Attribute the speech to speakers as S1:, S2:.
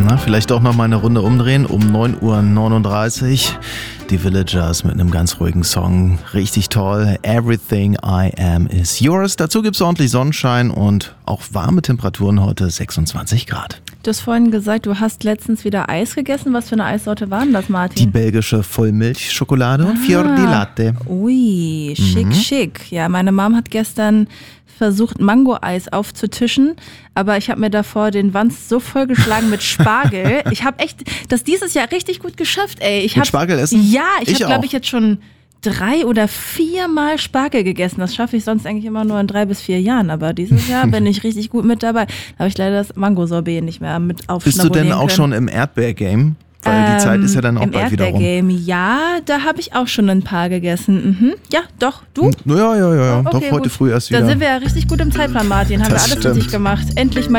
S1: Na, vielleicht auch noch mal eine Runde umdrehen um 9:39 Uhr. Die Villagers mit einem ganz ruhigen Song. Richtig toll. Everything I Am Is Yours. Dazu gibt es ordentlich Sonnenschein und auch warme Temperaturen heute, 26 Grad.
S2: Du hast vorhin gesagt, du hast letztens wieder Eis gegessen. Was für eine Eissorte war denn das, Martin?
S1: Die belgische Vollmilchschokolade und Fior di Latte.
S2: Ui, schick. Ja, meine Mom hat gestern versucht, Mango-Eis aufzutischen, aber ich habe mir davor den Wanst so vollgeschlagen mit Spargel. Ich habe echt das dieses Jahr richtig gut geschafft, ey.
S1: Mit Spargel essen?
S2: Ja, ich habe,
S1: auch.
S2: glaube ich, jetzt schon 3 oder 4 Mal Spargel gegessen. Das schaffe ich sonst eigentlich immer nur in 3 bis 4 Jahren, aber dieses Jahr bin ich richtig gut mit dabei. Da habe ich leider das Mango-Sorbet nicht mehr mit aufschnabulieren
S1: Bist du denn auch
S2: können.
S1: schon im Erdbeer-Game? Weil die Zeit ist ja dann auch bald wieder rum.
S2: Im Erdbeer-Game, ja, da habe ich auch schon ein paar gegessen. Mhm. Ja, doch, du?
S1: Ja.
S2: Okay,
S1: Doch, heute
S2: gut.
S1: früh erst wieder.
S2: Da sind wir ja richtig gut im Zeitplan, Martin. Haben wir alles
S1: stimmt.
S2: richtig gemacht. Endlich mal